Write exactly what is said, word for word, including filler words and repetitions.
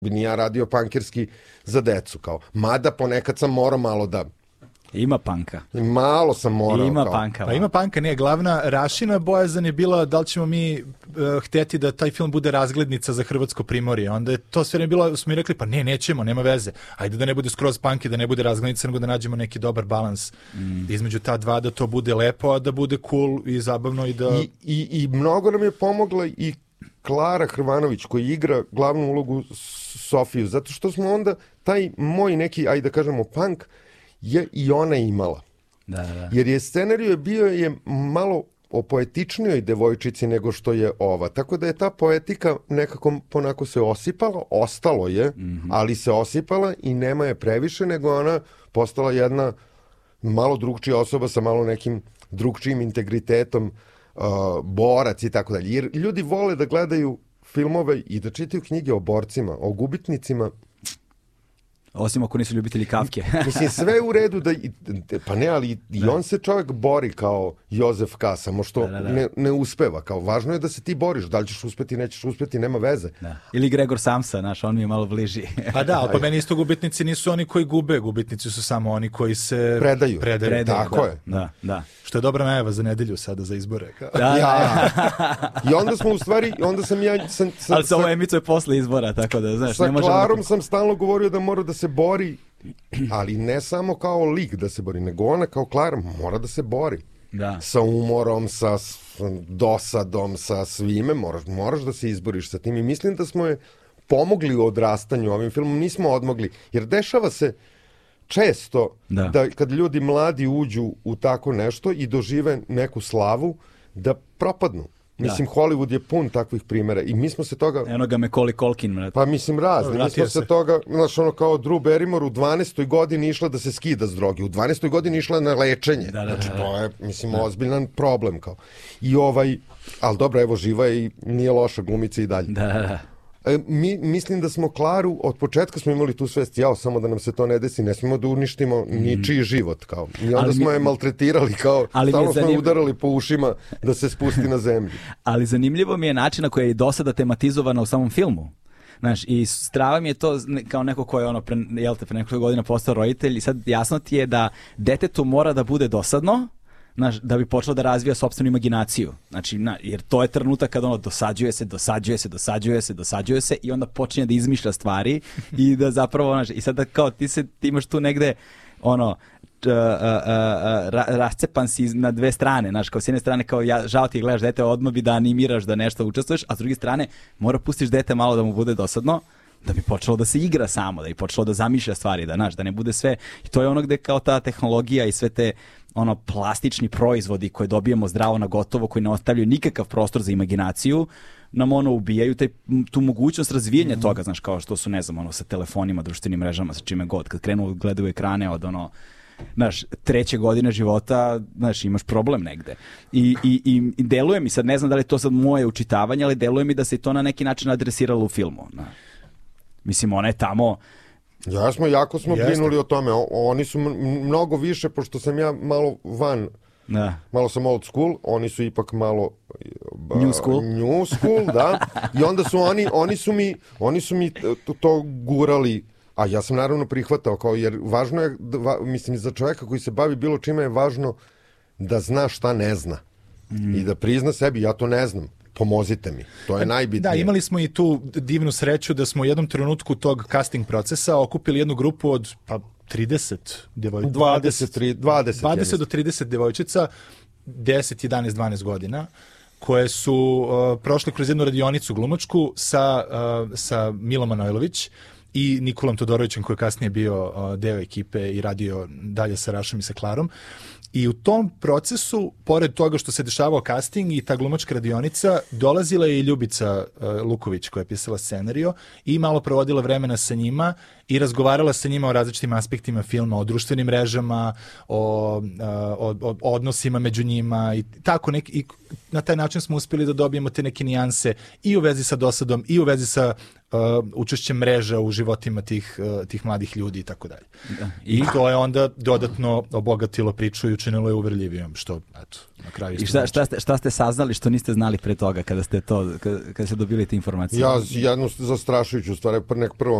bi ni ja radio pankirski za decu, kao. Mada ponekad sam morao malo da... Ima panka. Malo sam morao. Ima kao. panka. Pa ima panka, nije. Glavna Rašina bojazan je bila da li ćemo mi uh, hteti da taj film bude razglednica za hrvatsko primorje. Onda je to sve bilo, smo mi rekli, pa ne, nećemo, nema veze. Ajde da ne bude skroz panki, da ne bude razglednica, nego da nađemo neki dobar balans mm. između ta dva, da to bude lepo, a da bude cool i zabavno i da... I, i, i mnogo nam je pomogla i Klara Hrvanović, koji igra glavnu ulogu Sofiju, zato što smo onda taj moj neki, ajde da kažemo, punk, je i ona imala. Da, da. Jer je scenariju je bio je malo o poetičnijoj devojčici nego što je ova. Tako da je ta poetika nekako ponako se osipala, ostalo je, mm-hmm. ali se osipala i nema je previše, nego ona postala jedna malo drugčija osoba sa malo nekim drugčijim integritetom, uh, borac i tako dalje. Jer ljudi vole da gledaju filmove i da čitaju knjige o borcima, o gubitnicima. Osim ako nisu ljubitelji Kafke. Mislim, sve je u redu da... Pa ne, ali i on se čovjek bori kao Jozef K. Samo što da, da, da. Ne, ne uspeva. Kao, važno je da se ti boriš. Da li ćeš uspeti, nećeš uspeti, nema veze. Da. Ili Gregor Samsa, znaš, on mi je malo bliži. Pa da, ali pa meni isto gubitnici nisu oni koji gube. Gubitnici su samo oni koji se... Predaju. Predaju. Predaju, Tako da, je. Da, da. Što je dobra najava za nedelju sada za izbore. Kao. Da, Ja. I onda smo u stvari... Onda sam ja... Sam, sam, ali se ovo emituje posle izbora, tako da, znaš, sa ne možemo... Klarom da... sam stalno govorio da mora da se bori, ali ne samo kao lik da se bori, nego ona kao Klara mora da se bori. Da. Sa umorom, sa dosadom, sa svime, moraš, moraš da se izboriš sa tim i mislim da smo je pomogli u odrastanju ovim filmom, nismo odmogli, jer dešava se često da. da kad ljudi mladi uđu u tako nešto i dožive neku slavu, da propadnu. Mislim, da. Hollywood je pun takvih primjera i mi smo se toga... Eno ga Macaulay Culkin, mrati. Pa mislim razni, mi smo se, se toga, znaš, ono kao Drew Barrymore u dvanaestoj godini išla da se skida s droge, u dvanaestoj godini išla na lečenje, da, da, znači da, da. To je, mislim, da. ozbiljan problem, kao. I ovaj, ali dobro, evo, živa je i nije loša glumica i dalje. Da, da. E, mi, mislim da smo Klaru, od početka smo imali tu svest, jao, samo da nam se to ne desi, ne smemo da uništimo ničiji život, kao. I onda ali smo mi... je maltretirali, kao, stalno smo je udarali po ušima da se spusti na zemlju. Ali zanimljivo mi je način na koji je i do sada tematizovana u samom filmu. Znaš, i strava mi je to kao neko ko je ono, pre, jel te, pre nekoliko godina postao roditelj i sad jasno ti je da detetu mora da bude dosadno, znaš, da bi počelo da razvija sopstvenu imaginaciju. Znači, na, jer to je trenutak kada ono dosađuje se, dosađuje se, dosađuje se, dosađuje se i onda počinje da izmišlja stvari i da zapravo, znaš, i sada kao ti se, ti imaš tu negde, ono, uh, uh, uh, ra, rascepan si na dve strane, znaš, kao s jedne strane kao ja, žao ti gledaš dete, odmah bi da animiraš da nešto učestvuješ, a s druge strane mora pustiš dete malo da mu bude dosadno, da bi počelo da se igra samo, da bi počelo da zamišlja stvari, da, znaš, da ne bude sve, i to je ono gde kao ta tehnologija i sve te ono plastični proizvodi koje dobijemo zdravo na gotovo, koji ne ostavljaju nikakav prostor za imaginaciju, nam ono ubijaju taj, tu mogućnost razvijanja mm-hmm. toga, znaš, kao što su, ne znam, ono, sa telefonima, društvenim mrežama, sa čime god, kad krenu gledaju ekrane od ono, znaš, treće godine života, znaš, imaš problem negde. I, i, i deluje mi, sad ne znam da li je to sad moje učitavanje, ali deluje mi da se to na neki način adresiralo u filmu. Na. Mislim, ona je tamo... Ja smo, jako smo Jeste. brinuli o tome. O, oni su mnogo više, pošto sam ja malo van, da. malo sam old school, oni su ipak malo... Ba, new school. New school, da. I onda su oni, oni su mi, oni su mi to, to gurali, a ja sam naravno prihvatao, kao, jer važno je, va, mislim, za čovjeka koji se bavi bilo čime je važno da zna šta ne zna. Mm. I da prizna sebi, ja to ne znam. Pomozite mi, to je najbitnije. Da, imali smo i tu divnu sreću da smo u jednom trenutku tog casting procesa okupili jednu grupu od pa trideset devojčica, dvadeset, dvadeset, dvadeset do trideset devojčica, deset, jedanaest, dvanaest godina, koje su uh, prošle kroz jednu radionicu glumačku sa, uh, sa Milom Manojlović i Nikolom Todorovićem, koji je kasnije bio uh, deo ekipe i radio dalje sa Rašom i sa Klarom. I u tom procesu, pored toga što se dešavao casting i ta glumačka radionica, dolazila je i Ljubica uh, Luković, koja je pisala scenario i malo provodila vremena sa njima i razgovarala sa njima o različitim aspektima filma, o društvenim mrežama, o, uh, o, o odnosima među njima i tako neki, i na taj način smo uspjeli da dobijemo te neke nijanse i u vezi sa dosadom i u vezi sa uh, učešćem mreža u životima tih, uh, tih mladih ljudi i tako dalje. I to je onda dodatno obogatilo priču i učinilo je uverljivijom, što, eto, na kraju isto I šta, znači. šta, ste, šta ste saznali što niste znali pre toga kada ste to, kada, kada ste dobili te informacije? Ja jednu zastrašujuću stvar, nek prvo